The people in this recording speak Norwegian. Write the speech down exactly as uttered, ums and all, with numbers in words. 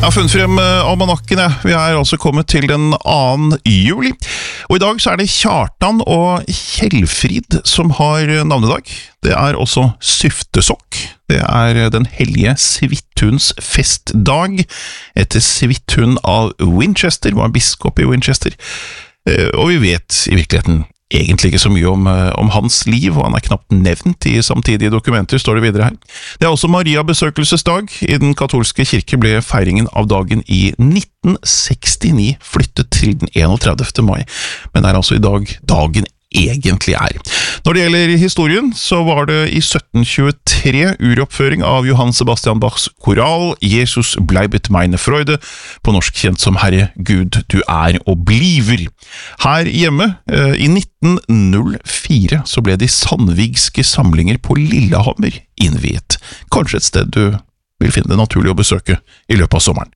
Jeg har funnet frem almanakken. Vi er altså kommet til den andre juli. Og i dag så er det Kjartan og Kjellfrid som har navnedag. Det er også Syftesokk. Det er den hellige Svithuns festdag, etter Svithun av Winchester, var biskop i Winchester. Og vi vet i virkeligheten egentlig ikke så mye om, om hans liv, og han er knapt nevnt i samtidige dokumenter, står det videre her. Det er også Maria besøkelsesdag. I den katolske kirke ble feiringen av dagen i nitten sekstini flyttet til den enogtredivte mai, men det er altså i dag dagen egentlig er. Når det gjelder historien, så var det i sytten tjuetre uroppføring av Johann Sebastian Bachs koral «Jesus bleibet meine Freude», på norsk kjent som «Herre Gud, du er og bliver». Her hjemme, i nitten null fire, så ble de sandvigske samlinger på Lillehammer innviet. Kanskje et sted du vil finne det naturlig å besøke i løpet av sommeren.